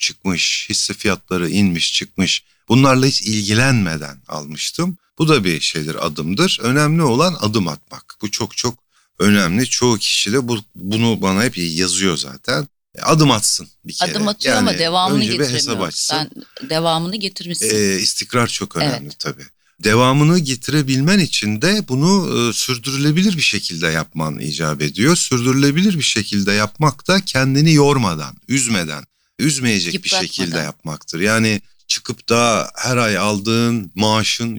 çıkmış, hisse fiyatları inmiş çıkmış. Bunlarla hiç ilgilenmeden almıştım. Bu da bir şeydir, adımdır. Önemli olan adım atmak. Bu çok çok önemli. Çoğu kişi de bunu bana hep yazıyor zaten. Adım atsın bir kere. Adım atıyor ama devamını önce bir hesap getiremiyor. açsın. Sen devamını getirmişsin. İstikrar çok önemli Evet. tabii. Devamını getirebilmen için de bunu sürdürülebilir bir şekilde yapman icap ediyor. Sürdürülebilir bir şekilde yapmak da kendini yormadan, üzmeyecek bir şekilde yapmaktır. Yani çıkıp da her ay aldığın maaşın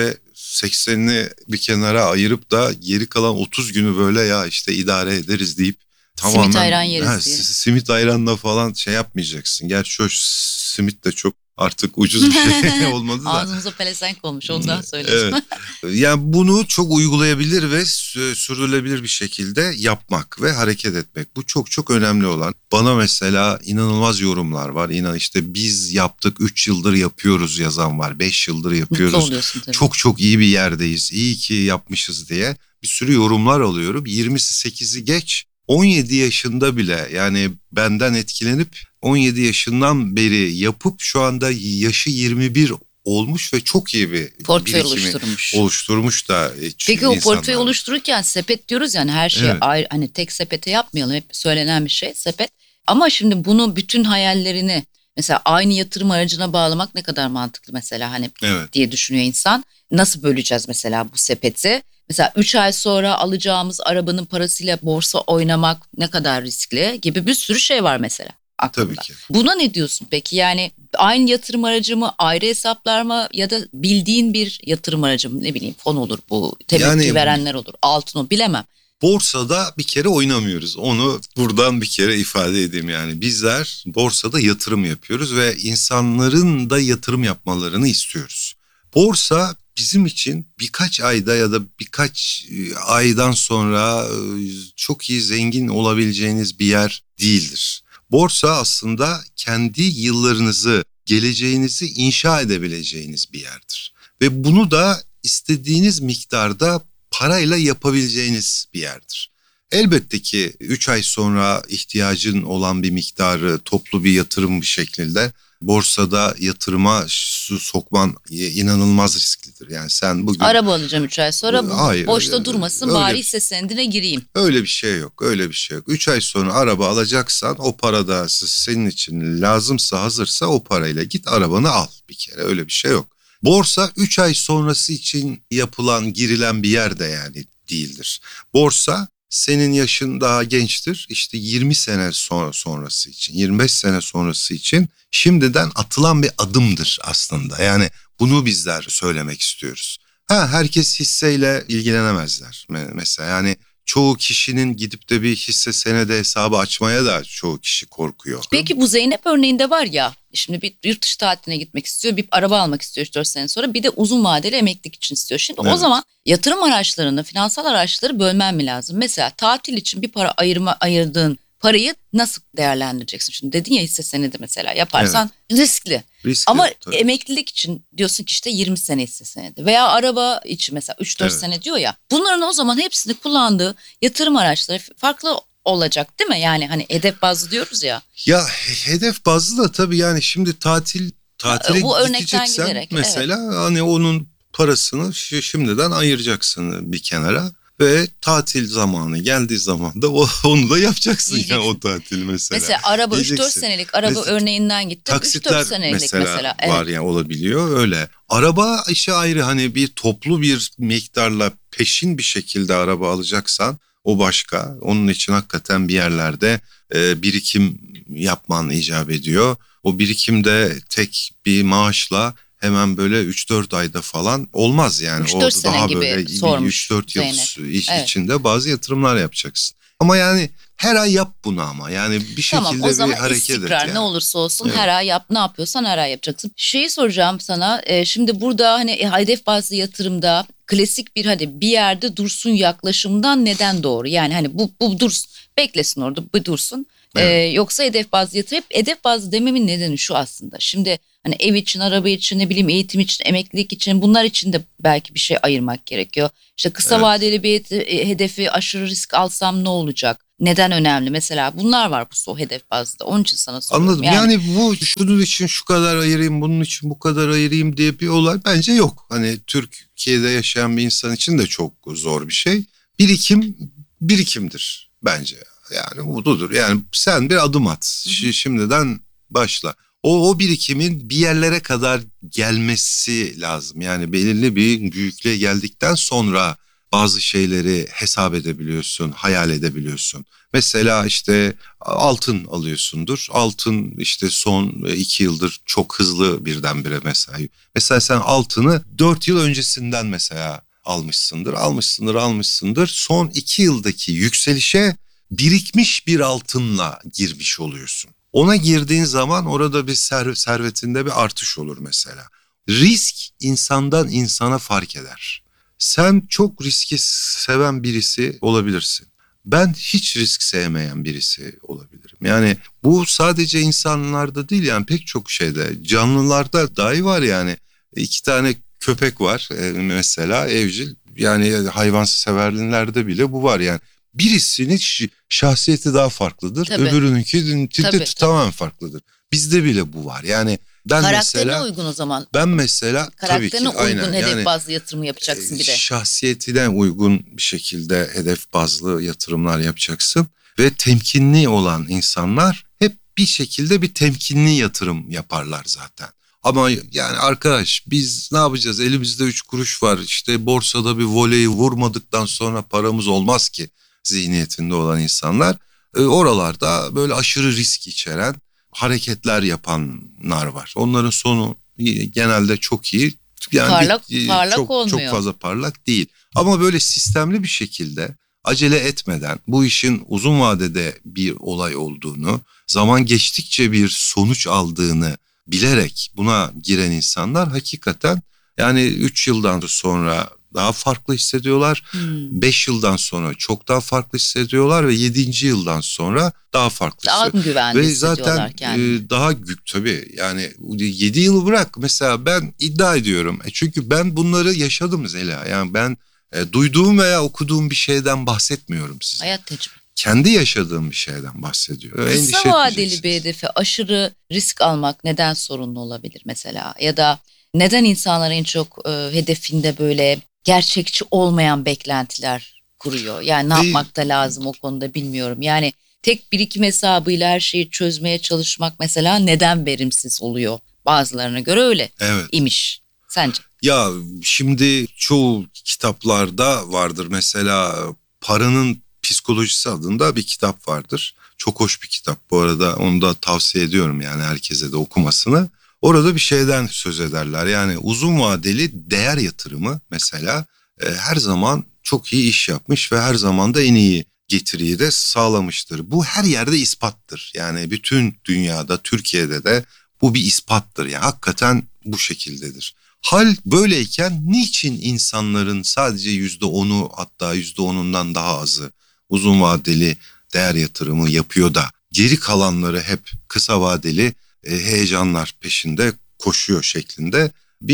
%80'ini bir kenara ayırıp da geri kalan 30 günü böyle ya işte idare ederiz deyip tamamen simit ayran yeriz diye. Simit ayranla falan şey yapmayacaksın. Gerçi o simit de çok artık ucuz bir şey olmadı da. Ağzımıza pelesenk olmuş, ondan söyleyeyim. Evet. Yani bunu çok uygulayabilir ve sürdürülebilir bir şekilde yapmak ve hareket etmek. Bu çok çok önemli olan. Bana mesela inanılmaz yorumlar var. İnan işte biz yaptık, 3 yıldır yapıyoruz yazan var. 5 yıldır yapıyoruz. Mutlu oluyorsun tabii. Çok çok iyi bir yerdeyiz. İyi ki yapmışız diye bir sürü yorumlar alıyorum. 28'i geç. 17 yaşında bile, yani benden etkilenip 17 yaşından beri yapıp şu anda yaşı 21 olmuş ve çok iyi bir portföy oluşturmuş da. Peki o portföy oluştururken sepet diyoruz, yani her şey ayrı, hani tek sepete yapmayalım, hep söylenen bir şey sepet. Ama şimdi bunu, bütün hayallerini mesela aynı yatırım aracına bağlamak ne kadar mantıklı mesela, hani diye düşünüyor insan. Nasıl böleceğiz mesela bu sepeti? Mesela 3 ay sonra alacağımız arabanın parasıyla borsa oynamak ne kadar riskli gibi bir sürü şey var mesela aklımda. Tabii ki. Buna ne diyorsun peki? Yani aynı yatırım aracı mı, ayrı hesaplar mı, ya da bildiğin bir yatırım aracı mı, ne bileyim fon olur, bu temettü verenler olur, altın olur, bilemem. Borsada bir kere oynamıyoruz. Onu buradan bir kere ifade edeyim yani. Bizler borsada yatırım yapıyoruz ve insanların da yatırım yapmalarını istiyoruz. Borsa bizim için birkaç ayda ya da birkaç aydan sonra çok iyi zengin olabileceğiniz bir yer değildir. Borsa aslında kendi yıllarınızı, geleceğinizi inşa edebileceğiniz bir yerdir. Ve bunu da istediğiniz miktarda parayla yapabileceğiniz bir yerdir. Elbette ki 3 ay sonra ihtiyacın olan bir miktarı toplu bir yatırım bir şekilde borsada yatırıma sokman inanılmaz risklidir. Yani sen bugün araba alacağım 3 ay sonra, hayır, boşta durmasın, bari hisse senedine gireyim. Öyle bir şey yok. 3 ay sonra araba alacaksan o para da senin için lazımsa, hazırsa o parayla git arabanı al bir kere. Öyle bir şey yok. Borsa 3 ay sonrası için girilen bir yer de yani değildir. Borsa, senin yaşın daha gençtir. İşte 20 sene sonrası için, 25 sene sonrası için şimdiden atılan bir adımdır aslında. Yani bunu bizler söylemek istiyoruz. Herkes hisseyle ilgilenemezler mesela. Yani çoğu kişinin gidip de bir hisse senedi hesabı açmaya da çoğu kişi korkuyor. Peki bu Zeynep örneğinde var ya, şimdi bir yurt dışı tatiline gitmek istiyor, bir araba almak istiyor 3-4 sene sonra, bir de uzun vadeli emeklilik için istiyor. Şimdi o zaman yatırım araçlarını, finansal araçları bölmen mi lazım? Mesela tatil için bir para ayırdığın parayı nasıl değerlendireceksin? Şimdi dedin ya, hisse senedi mesela yaparsan riskli. Ama tabii. Emeklilik için diyorsun ki işte 20 sene hisse senedi, veya araba için mesela 3-4 sene diyor ya. Bunların o zaman hepsini kullandığı yatırım araçları farklı olacak değil mi? Yani hani hedef bazlı diyoruz ya. Ya hedef bazlı da tabii, yani şimdi tatile gideceksen mesela hani onun parasını şimdiden ayıracaksın bir kenara. Ve tatil zamanı geldiği zaman da onu da yapacaksın ya, o tatil mesela. Mesela araba 3-4 senelik araba örneğinden gittim. Taksitler 3-4 senelik mesela var ya, olabiliyor öyle. Araba işi ayrı, hani bir toplu bir miktarla peşin bir şekilde araba alacaksan o başka. Onun için hakikaten bir yerlerde birikim yapman icap ediyor. O birikim de tek bir maaşla hemen böyle 3-4 ayda falan olmaz yani. 3-4 sene daha gibi böyle sormuş 3-4 yıl içinde bazı yatırımlar yapacaksın. Ama yani her ay yap bunu, ama yani bir şekilde o zaman bir hareket et. istikrar ne olursa olsun her ay yap, ne yapıyorsan her ay yapacaksın. Şeyi soracağım sana, şimdi burada hani hedef bazlı yatırımda klasik bir hadi bir yerde dursun yaklaşımdan neden doğru? Yani hani bu dursun, beklesin orada, bu dursun. Yoksa hedef bazlı yatırım, hep hedef bazlı dememin nedeni şu aslında. Şimdi hani ev için, araba için, ne bileyim eğitim için, emeklilik için, bunlar için de belki bir şey ayırmak gerekiyor. İşte kısa vadeli bir hedefi aşırı risk alsam ne olacak? neden önemli? Mesela bunlar var bu hedef bazlı. Onun için sana soruyorum. Anladım. Yani bu şunun için şu kadar ayırayım, bunun için bu kadar ayırayım diye bir olay bence yok. Hani Türkiye'de yaşayan bir insan için de çok zor bir şey. Birikim birikimdir bence. Yani budur. Yani sen bir adım at. Şimdiden başla. O birikimin bir yerlere kadar gelmesi lazım. Yani belirli bir büyüklüğe geldikten sonra bazı şeyleri hesap edebiliyorsun, hayal edebiliyorsun. Mesela işte altın alıyorsundur. Altın işte son 2 yıldır çok hızlı birdenbire mesela. Mesela sen altını 4 yıl öncesinden mesela almışsındır. Son 2 yıldaki yükselişe birikmiş bir altınla girmiş oluyorsun. Ona girdiğin zaman orada bir servetinde bir artış olur mesela. Risk insandan insana fark eder. Sen çok riski seven birisi olabilirsin. Ben hiç risk sevmeyen birisi olabilirim. Yani bu sadece insanlarda değil, yani pek çok şeyde, canlılarda dahi var yani. 2 tane köpek var mesela evcil, yani hayvanseverlerde bile bu var yani. Birisinin şahsiyeti daha farklıdır. Tabii. Öbürününki Tabii. tamamen farklıdır. Bizde bile bu var. Yani ben karakterine mesela, uygun o zaman. Ben mesela tabii ki Karakterine uygun aynen hedef yani bazlı yatırım yapacaksın bir de. şahsiyetine uygun bir şekilde hedef bazlı yatırımlar yapacaksın ve temkinli olan insanlar hep bir şekilde bir temkinli yatırım yaparlar zaten. Ama yani arkadaş, biz ne yapacağız? Elimizde 3 kuruş var. İşte borsada bir voleyi vurmadıktan sonra paramız olmaz ki zihniyetinde olan insanlar. Oralarda böyle aşırı risk içeren hareketler yapanlar var. Onların sonu genelde çok iyi. Yani parlak olmuyor. Çok fazla parlak değil. Ama böyle sistemli bir şekilde acele etmeden bu işin uzun vadede bir olay olduğunu, zaman geçtikçe bir sonuç aldığını bilerek buna giren insanlar hakikaten yani 3 yıldan sonra daha farklı hissediyorlar. 5 yıldan sonra çok daha farklı hissediyorlar ve 7. yıldan sonra daha farklı daha hissediyorlar. güvenli Ve hissediyorlar zaten kendini. daha tabii yani 7 yılı bırak, mesela ben iddia ediyorum. Çünkü ben bunları yaşadım Zeliha. Yani ben duyduğum veya okuduğum bir şeyden bahsetmiyorum size. Hayat tecrübe. Kendi yaşadığım bir şeyden bahsediyorum. Kısa vadeli bir hedefe aşırı risk almak neden sorunlu olabilir mesela? Ya da neden insanlar en çok hedefinde böyle gerçekçi olmayan beklentiler kuruyor? Yani ne yapmak da lazım o konuda bilmiyorum. Yani tek birikim hesabıyla her şeyi çözmeye çalışmak mesela neden verimsiz oluyor? Bazılarına göre öyle imiş. Sence? Ya şimdi çoğu kitaplarda vardır. Mesela Paranın Psikolojisi adında bir kitap vardır. Çok hoş bir kitap bu arada, onu da tavsiye ediyorum yani herkese de okumasını. Orada bir şeyden söz ederler, yani uzun vadeli değer yatırımı mesela her zaman çok iyi iş yapmış ve her zaman da en iyi getiriyi de sağlamıştır. Bu her yerde ispattır, yani bütün dünyada, Türkiye'de de bu bir ispattır, yani hakikaten bu şekildedir. Hal böyleyken niçin insanların sadece %10'u, hatta %10'undan daha azı uzun vadeli değer yatırımı yapıyor da geri kalanları hep kısa vadeli heyecanlar peşinde koşuyor şeklinde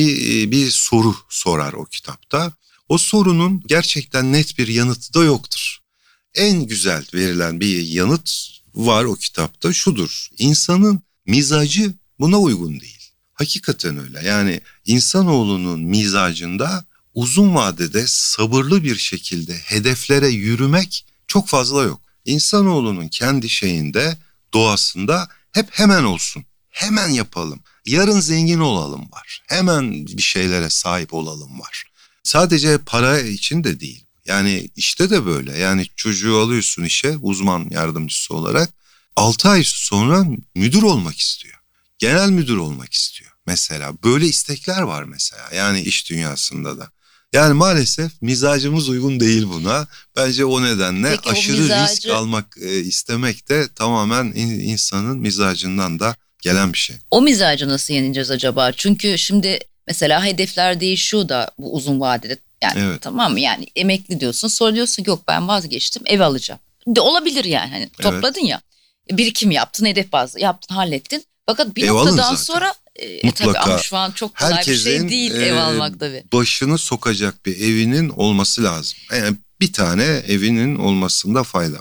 bir soru sorar o kitapta. O sorunun gerçekten net bir yanıtı da yoktur. En güzel verilen bir yanıt var o kitapta, şudur: İnsanın mizacı buna uygun değil. Hakikaten öyle. Yani insanoğlunun mizacında uzun vadede sabırlı bir şekilde hedeflere yürümek çok fazla yok. İnsanoğlunun kendi şeyinde, doğasında hep hemen olsun, hemen yapalım, yarın zengin olalım var. Hemen bir şeylere sahip olalım var. Sadece para için de değil. Yani işte de böyle. Yani çocuğu alıyorsun işe uzman yardımcısı olarak, 6 ay sonra müdür olmak istiyor. Genel müdür olmak istiyor. Mesela böyle istekler var mesela, yani iş dünyasında da. Yani maalesef mizacımız uygun değil buna. Bence o nedenle peki, aşırı risk almak istemek de tamamen insanın mizacından da gelen bir şey. O mizacı nasıl yeneceğiz acaba? Çünkü şimdi mesela hedefler değişiyor da bu uzun vadede. Yani tamam mı, yani emekli diyorsun, sonra diyorsun yok ben vazgeçtim, ev alacağım. De olabilir yani, hani topladın ya, birikim yaptın, hedef bazlı yaptın, hallettin. Fakat bir noktadan sonra tabii ama şu an çok kolay bir şey değil ev almak tabii. Başını sokacak bir evinin olması lazım. Yani bir tane evinin olmasında fayda var.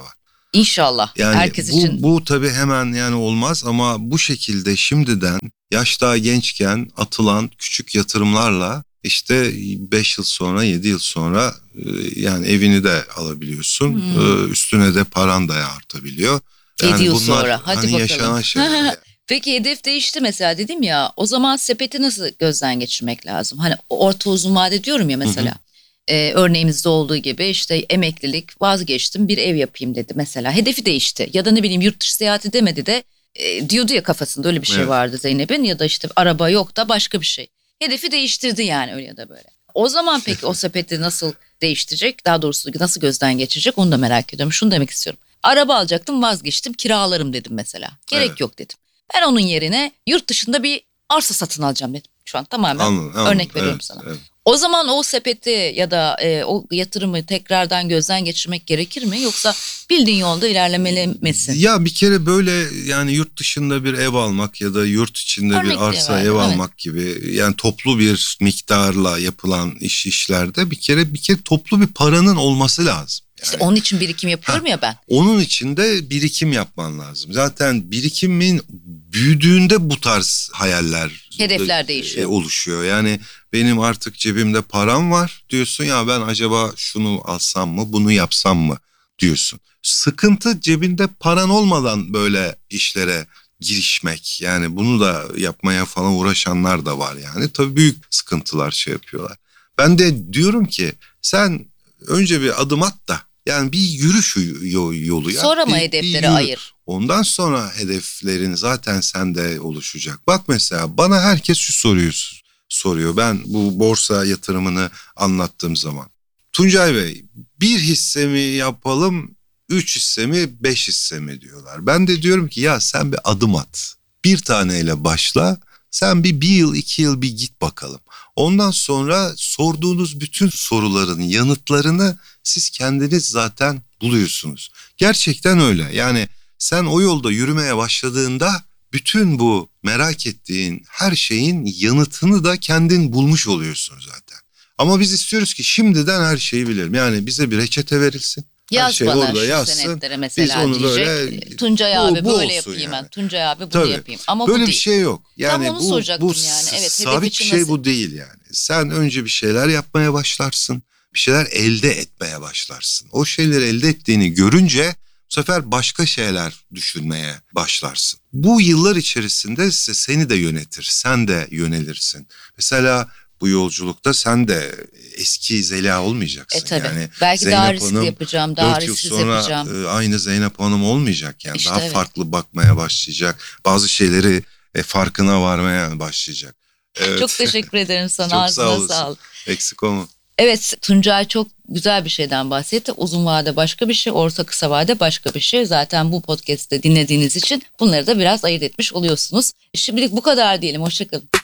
İnşallah. Yani herkes için. Bu tabii hemen yani olmaz ama bu şekilde şimdiden yaş daha gençken atılan küçük yatırımlarla işte 5 yıl sonra 7 yıl sonra yani evini de alabiliyorsun. Üstüne de paran da artabiliyor. 7 yıl bunlar sonra hadi bakalım. Yaşanan şeyler. Yani. Peki hedef değişti mesela dedim ya, o zaman sepeti nasıl gözden geçirmek lazım? Hani orta uzun vade diyorum ya mesela. Örneğimizde olduğu gibi işte emeklilik, vazgeçtim, bir ev yapayım dedi mesela. Hedefi değişti ya da ne bileyim yurt dışı seyahati demedi de diyordu ya, kafasında öyle bir şey vardı Zeynep'in, ya da işte araba yok da başka bir şey. Hedefi değiştirdi yani, öyle ya da böyle. O zaman peki o sepeti nasıl değiştirecek, daha doğrusu nasıl gözden geçirecek, onu da merak ediyorum. Şunu demek istiyorum. Araba alacaktım, vazgeçtim, kiralarım dedim mesela. Gerek yok dedim. Ben onun yerine yurt dışında bir arsa satın alacağım dedim. Şu an tamamen Anladım, örnek veriyorum sana. Evet. O zaman o sepeti ya da o yatırımı tekrardan gözden geçirmek gerekir mi? Yoksa bildiğin yolda ilerlemeli misin? Ya bir kere böyle yani yurt dışında bir ev almak ya da yurt içinde Örnek bir arsa ev almak gibi yani toplu bir miktarla yapılan işlerde bir kere toplu bir paranın olması lazım. Yani, İşte onun için birikim yapıyorum ya ben. Onun için de birikim yapman lazım. Zaten birikimin büyüdüğünde bu tarz hayaller, hedefler değişiyor. Oluşuyor. Yani benim artık cebimde param var diyorsun, ya ben acaba şunu alsam mı, bunu yapsam mı diyorsun. Sıkıntı cebinde paran olmadan böyle işlere girişmek. Yani bunu da yapmaya falan uğraşanlar da var yani. Tabii büyük sıkıntılar yapıyorlar. Ben de diyorum ki sen önce bir adım at da yani bir yürüyüş yolu yap. Sonra mı hedefleri ayır? Ondan sonra hedeflerin zaten sende oluşacak. Bak mesela bana herkes şu soruyu soruyor. Ben bu borsa yatırımını anlattığım zaman. Tuncay Bey, bir hisse mi yapalım, 3 hisse mi, 5 hisse mi diyorlar. Ben de diyorum ki ya sen bir adım at. Bir taneyle başla. Sen bir yıl 2 yıl bir git bakalım. Ondan sonra sorduğunuz bütün soruların yanıtlarını siz kendiniz zaten buluyorsunuz. Gerçekten öyle. Yani sen o yolda yürümeye başladığında bütün bu merak ettiğin her şeyin yanıtını da kendin bulmuş oluyorsun zaten. Ama biz istiyoruz ki şimdiden her şeyi bilelim. Yani bize bir reçete verilsin. Yaz şey bana orada şu yazsın. senetlere mesela Biz onu diyecek. böyle, Tuncay abi bu böyle olsun yapayım yani. ben. Tuncay abi bunu Tabii. yapayım. Ama böyle bu bir değil. şey yok. Yani Tam onu soracaktım bu yani. Evet, sabit hedef için bir şey nasıl? bu değil yani. Sen önce bir şeyler yapmaya başlarsın. Bir şeyler elde etmeye başlarsın. O şeyleri elde ettiğini görünce bu sefer başka şeyler düşünmeye başlarsın. Bu yıllar içerisinde seni de yönetir. Sen de yönelirsin. Mesela bu yolculukta sen de eski Zeliha olmayacaksın. Tabii. Yani belki Zeynep daha riskli Hanım, yapacağım, daha 4 yıl risksiz sonra yapacağım. aynı Zeynep Hanım olmayacak yani. İşte daha evet. farklı bakmaya başlayacak. Bazı şeyleri farkına varmaya başlayacak. Evet. Çok teşekkür ederim sana. Çok Ağzına sağlık. Eksik olma. Evet, Tuncay çok güzel bir şeyden bahsetti. Uzun vade başka bir şey, orta kısa vade başka bir şey. Zaten bu podcast'te dinlediğiniz için bunları da biraz ayırt etmiş oluyorsunuz. Şimdilik bu kadar diyelim. Hoşça kalın.